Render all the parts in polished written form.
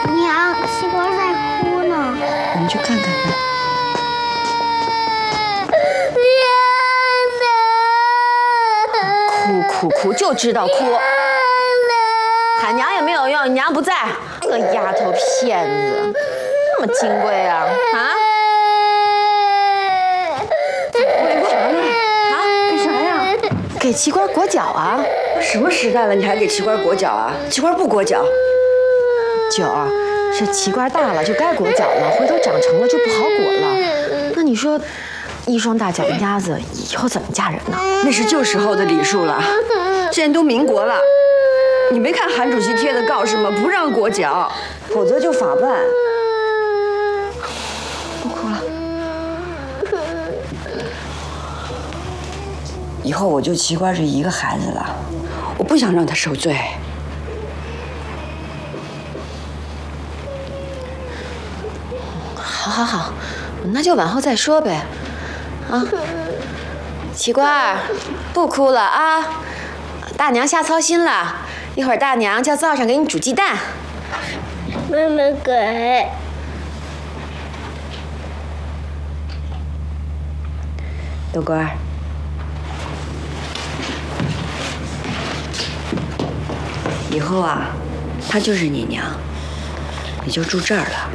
娘，西瓜在哭呢。 我们去看看吧。哭就知道哭，喊娘也没有用，娘不在。这个丫头片子，那么金贵啊啊！为啥呢？啊？给啥呀？给奇瓜裹脚啊！ 什么时代了，你还给奇瓜裹脚啊？奇瓜不裹脚。 九儿，这奇瓜大了就该裹脚了，回头长成了就不好裹了。那你说，一双大脚丫子以后怎么嫁人呢？ 那是旧时候的礼数了，现在都民国了。你没看韩主席贴的告示吗？不让裹脚，否则就法办。 不哭了。 以后我就奇瓜这一个孩子了，我不想让他受罪。 好，那就往后再说呗。啊，奇瓜，不哭了啊！大娘瞎操心了，一会儿大娘叫灶上给你煮鸡蛋。 妹妹给。 豆瓜，以后啊，她就是你娘，你就住这儿了。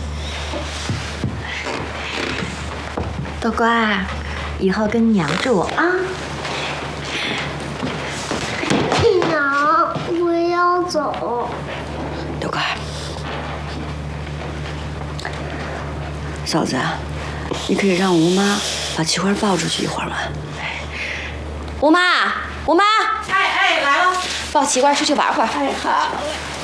豆瓜，以后跟娘住啊。 娘，我要走。 豆瓜，嫂子，你可以让吴妈把奇花抱出去一会儿吗？ 吴妈，哎，来了，抱奇瓜出去玩会儿。 好。